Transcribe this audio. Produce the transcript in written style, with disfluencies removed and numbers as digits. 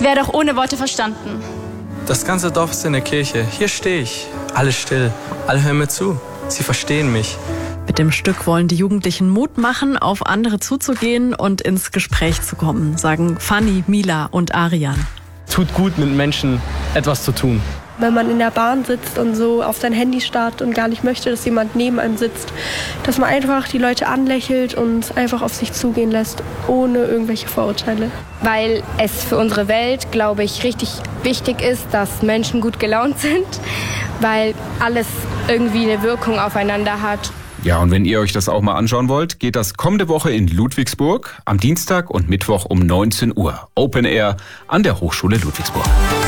wäre doch ohne Worte verstanden. Das ganze Dorf ist in der Kirche. Hier stehe ich. Alle still. Alle hören mir zu. Sie verstehen mich. Mit dem Stück wollen die Jugendlichen Mut machen, auf andere zuzugehen und ins Gespräch zu kommen, sagen Fanny, Mila und Arian. Tut gut, mit Menschen etwas zu tun. Wenn man in der Bahn sitzt und so auf sein Handy starrt und gar nicht möchte, dass jemand neben einem sitzt, dass man einfach die Leute anlächelt und einfach auf sich zugehen lässt, ohne irgendwelche Vorurteile. Weil es für unsere Welt, glaube ich, richtig wichtig ist, dass Menschen gut gelaunt sind, weil alles irgendwie eine Wirkung aufeinander hat. Ja, und wenn ihr euch das auch mal anschauen wollt, geht das kommende Woche in Ludwigsburg am Dienstag und Mittwoch um 19 Uhr. Open Air an der Hochschule Ludwigsburg.